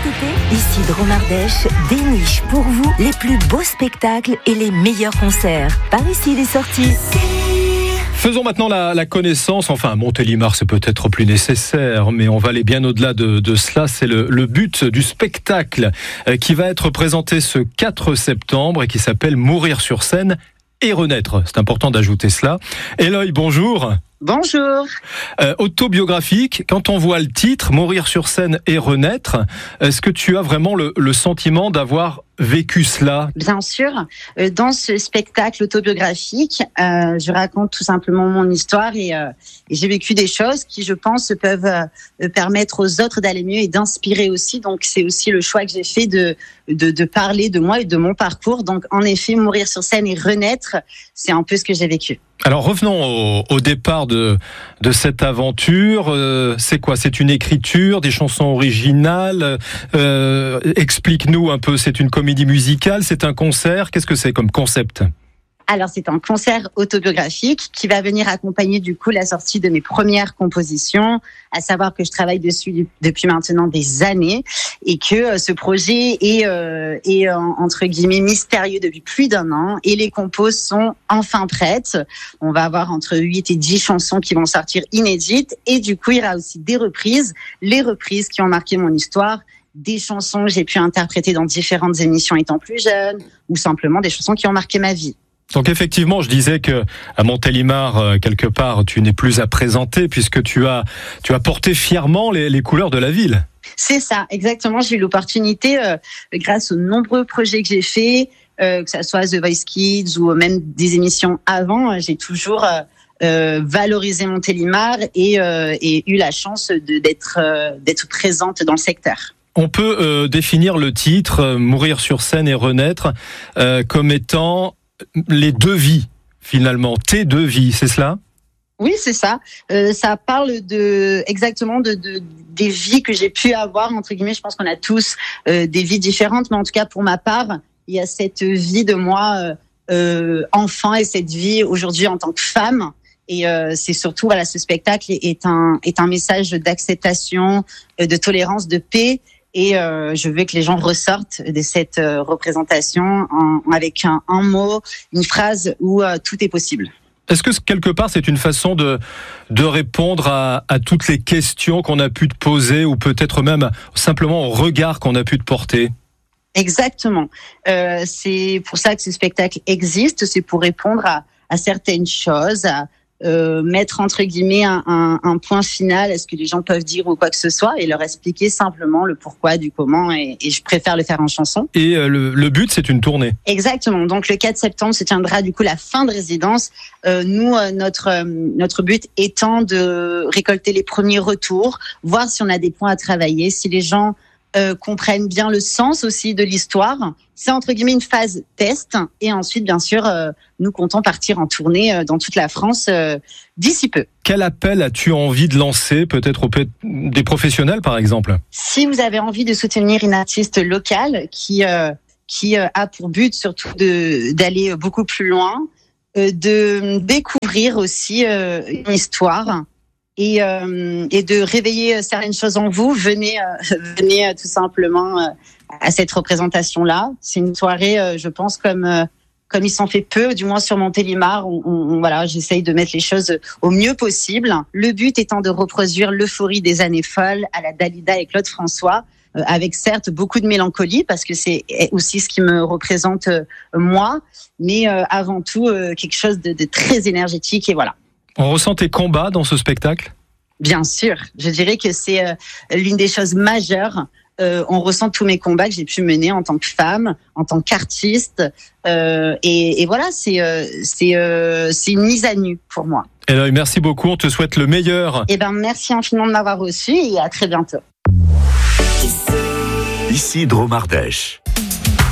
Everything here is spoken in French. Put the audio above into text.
été, ici Dromardèche déniche pour vous les plus beaux spectacles et les meilleurs concerts. Par ici les sorties. Faisons maintenant la connaissance, enfin Montélimar c'est peut-être plus nécessaire, mais on va aller bien au-delà de cela. C'est le but du spectacle qui va être présenté ce 4 septembre et qui s'appelle Mourir sur scène et renaître. C'est important d'ajouter cela. Eloy, bonjour. Bonjour. Autobiographique, quand on voit le titre, Mourir sur scène et renaître, est-ce que tu as vraiment le sentiment d'avoir vécu cela? Bien sûr. Dans ce spectacle autobiographique, je raconte tout simplement mon histoire et j'ai vécu des choses qui, je pense, peuvent permettre aux autres d'aller mieux et d'inspirer aussi. Donc, c'est aussi le choix que j'ai fait de parler de moi et de mon parcours. Donc, en effet, mourir sur scène et renaître, c'est un peu ce que j'ai vécu. Alors revenons au départ de cette aventure. C'est quoi? C'est une écriture, des chansons originales? Explique-nous un peu. C'est une comédie musicale? C'est un concert? Qu'est-ce que c'est comme concept? Alors, c'est un concert autobiographique qui va venir accompagner du coup la sortie de mes premières compositions, à savoir que je travaille dessus depuis maintenant des années et que ce projet est entre guillemets mystérieux depuis plus d'1 an et les compos sont enfin prêtes. On va avoir entre 8 et 10 chansons qui vont sortir inédites et du coup, il y aura aussi des reprises, les reprises qui ont marqué mon histoire, des chansons que j'ai pu interpréter dans différentes émissions étant plus jeune ou simplement des chansons qui ont marqué ma vie. Donc effectivement, je disais que à Montélimar, quelque part, tu n'es plus à présenter puisque tu as porté fièrement les couleurs de la ville. C'est ça, exactement. J'ai eu l'opportunité, grâce aux nombreux projets que j'ai faits, que ça soit The Voice Kids ou même des émissions avant, j'ai toujours valorisé Montélimar et eu la chance d'être présente dans le secteur. On peut définir le titre Mourir sur scène et renaître comme étant les deux vies, finalement, tes deux vies, c'est cela? Oui, c'est ça. Ça parle exactement des vies que j'ai pu avoir, entre guillemets. Je pense qu'on a tous des vies différentes, mais en tout cas, pour ma part, il y a cette vie de moi enfant et cette vie aujourd'hui en tant que femme. Et c'est surtout, voilà, ce spectacle est un message d'acceptation, de tolérance, de paix. Et je veux que les gens ressortent de cette représentation avec un mot, une phrase où tout est possible. Est-ce que quelque part c'est une façon de répondre à toutes les questions qu'on a pu te poser ou peut-être même simplement au regard qu'on a pu te porter? Exactement. C'est pour ça que ce spectacle existe. C'est pour répondre à certaines choses, à mettre entre guillemets un point final à ce que les gens peuvent dire ou quoi que ce soit et leur expliquer simplement le pourquoi du comment et je préfère le faire en chanson. Et le but c'est une tournée. Exactement. Donc le 4 septembre se tiendra du coup la fin de résidence. Nous notre but étant de récolter les premiers retours, voir si on a des points à travailler, si les gens comprennent bien le sens aussi de l'histoire. C'est entre guillemets une phase test et ensuite bien sûr nous comptons partir en tournée dans toute la France d'ici peu. Quel appel as-tu envie de lancer peut-être auprès des professionnels par exemple? Si vous avez envie de soutenir une artiste locale qui a pour but surtout d'aller beaucoup plus loin, de découvrir aussi une histoire et de réveiller certaines choses en vous, venez tout simplement à cette représentation-là. C'est une soirée, je pense, comme il s'en fait peu, du moins sur Montélimar, voilà, j'essaye de mettre les choses au mieux possible. Le but étant de reproduire l'euphorie des années folles à la Dalida et Claude François, avec certes beaucoup de mélancolie, parce que c'est aussi ce qui me représente moi, mais avant tout quelque chose de très énergétique et voilà. On ressent tes combats dans ce spectacle? Bien sûr, je dirais que c'est l'une des choses majeures. On ressent tous mes combats que j'ai pu mener en tant que femme, en tant qu'artiste, et voilà, c'est une mise à nu pour moi. Eloy, merci beaucoup, on te souhaite le meilleur. Merci infiniment de m'avoir reçu et à très bientôt. Ici Dromardèche.